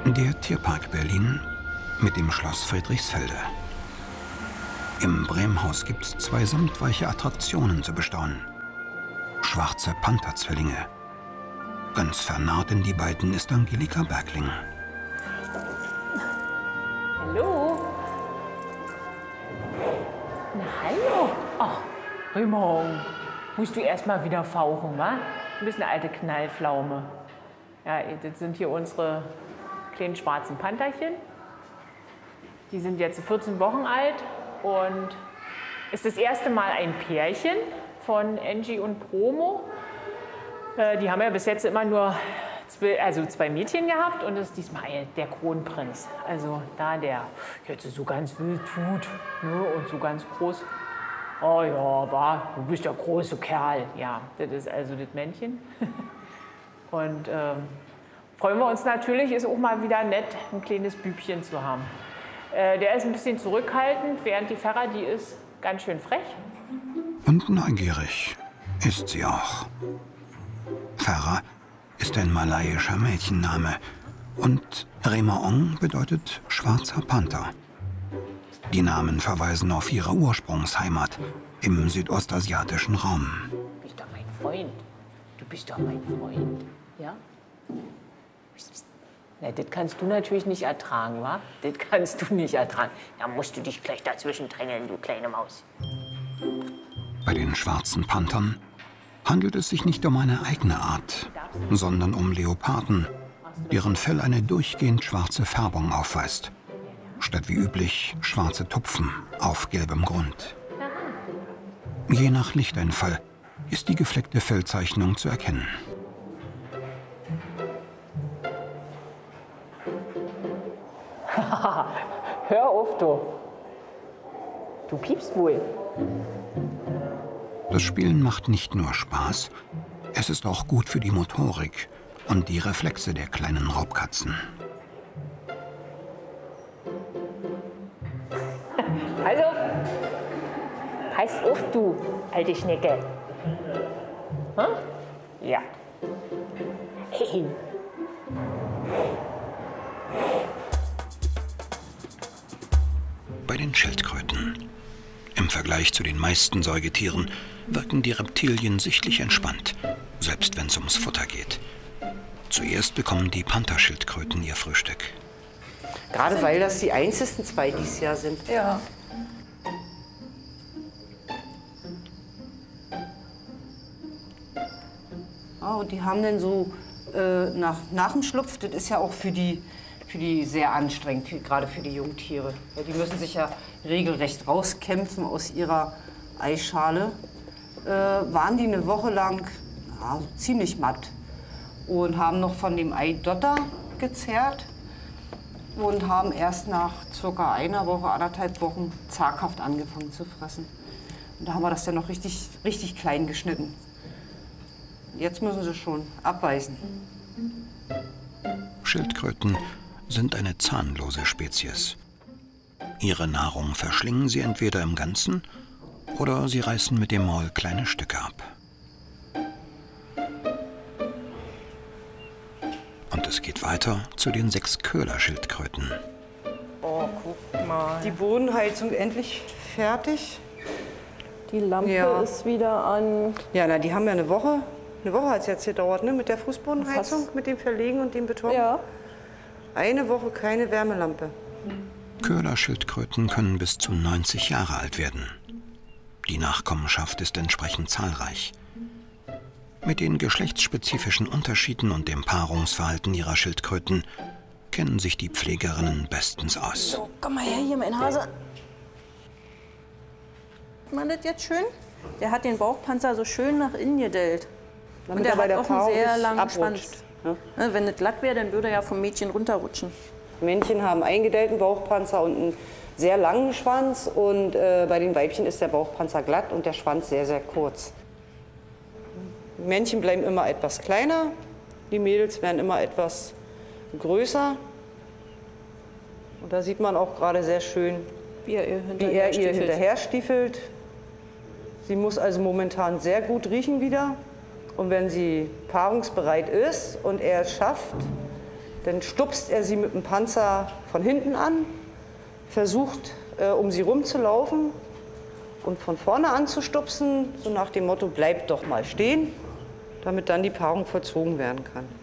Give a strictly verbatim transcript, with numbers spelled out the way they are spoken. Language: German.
Der Tierpark Berlin mit dem Schloss Friedrichsfelde. Im Bremhaus gibt es zwei samtweiche Attraktionen zu bestaunen. Schwarze Panther-Zwillinge. Ganz vernarrt in die beiden ist Angelika Bergling. Hallo. Na hallo. Ach, Raymond, musst du erst mal wieder fauchen, wa? Du bist eine alte Knallpflaume. Ja, das sind hier unsere kleinen schwarzen Pantherchen. Die sind jetzt vierzehn Wochen alt und ist das erste Mal ein Pärchen von Angie und Promo. Äh, die haben ja bis jetzt immer nur zwei, also zwei Mädchen gehabt und ist diesmal der Kronprinz. Also da der jetzt so ganz wild tut, ne, und so ganz groß. Oh ja, war, du bist der große Kerl. Ja, das ist also das Männchen. Und ähm, freuen wir uns natürlich, ist auch mal wieder nett, ein kleines Bübchen zu haben. Äh, der ist ein bisschen zurückhaltend, während die Ferra, die ist ganz schön frech. Und neugierig ist sie auch. Ferra ist ein malaiischer Mädchenname und Remaong bedeutet schwarzer Panther. Die Namen verweisen auf ihre Ursprungsheimat im südostasiatischen Raum. Du bist doch mein Freund. Du bist doch mein Freund. Ja? Na, das kannst du natürlich nicht ertragen, wa? Das kannst du nicht ertragen. Da musst du dich gleich dazwischen drängeln, du kleine Maus. Bei den schwarzen Panthern handelt es sich nicht um eine eigene Art, sondern um Leoparden, deren Fell eine durchgehend schwarze Färbung aufweist. Statt wie üblich schwarze Tupfen auf gelbem Grund. Je nach Lichteinfall ist die gefleckte Fellzeichnung zu erkennen. Hör auf, du. Du piepst wohl. Das Spielen macht nicht nur Spaß, es ist auch gut für die Motorik und die Reflexe der kleinen Raubkatzen. Also, pass auf, du alte Schnecke. Hm? Ja. Hey. Bei den Schildkröten. Im Vergleich zu den meisten Säugetieren wirken die Reptilien sichtlich entspannt, selbst wenn es ums Futter geht. Zuerst bekommen die Pantherschildkröten ihr Frühstück. Gerade weil das die einzigsten zwei dieses Jahr sind. Ja. Ja, und die haben dann so äh, nach, nach dem Schlupf, das ist ja auch für die, für die sehr anstrengend, für, gerade für die Jungtiere. Ja, die müssen sich ja regelrecht rauskämpfen aus ihrer Eischale. Äh, waren die eine Woche lang ja, ziemlich matt und haben noch von dem Eidotter gezerrt und haben erst nach circa einer Woche, anderthalb Wochen zaghaft angefangen zu fressen. Und da haben wir das dann noch richtig, richtig klein geschnitten. Jetzt müssen sie schon abbeißen. Schildkröten sind eine zahnlose Spezies. Ihre Nahrung verschlingen sie entweder im Ganzen oder sie reißen mit dem Maul kleine Stücke ab. Und es geht weiter zu den sechs Köhlerschildkröten. Oh, guck mal. Die Bodenheizung endlich fertig. Die Lampe Ja. ist wieder an. Ja, na, die haben ja eine Woche. Eine Woche hat es jetzt gedauert, ne? Mit der Fußbodenheizung, Fast. mit dem Verlegen und dem Beton. Ja. Eine Woche keine Wärmelampe. Köhlerschildkröten können bis zu neunzig Jahre alt werden. Die Nachkommenschaft ist entsprechend zahlreich. Mit den geschlechtsspezifischen Unterschieden und dem Paarungsverhalten ihrer Schildkröten kennen sich die Pflegerinnen bestens aus. So, komm mal her hier, mein Hase. Sieht man das jetzt schön? Der hat den Bauchpanzer so schön nach innen gedellt. Und der er bei hat der auch einen Paarung sehr nicht langen abrutscht, Schwanz. ne? Ne, wenn es glatt wäre, dann würde er ja vom Mädchen runterrutschen. Männchen haben einen gedellten Bauchpanzer und einen sehr langen Schwanz. Und äh, bei den Weibchen ist der Bauchpanzer glatt und der Schwanz sehr, sehr kurz. Die Männchen bleiben immer etwas kleiner, die Mädels werden immer etwas größer. Und da sieht man auch gerade sehr schön, Wie er ihr wie er ihr stiefelt. hinterher stiefelt. Sie muss also momentan sehr gut riechen wieder. Und wenn sie paarungsbereit ist und er es schafft, Dann stupst er sie mit dem Panzer von hinten an, versucht, äh, um sie rumzulaufen und von vorne anzustupsen, so nach dem Motto, bleib doch mal stehen, damit dann die Paarung vollzogen werden kann.